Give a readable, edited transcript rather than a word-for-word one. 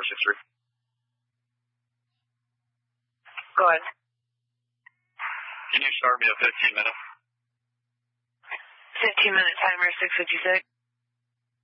history. Go ahead. Can you start me at 15 minutes? 15-minute timer, 656.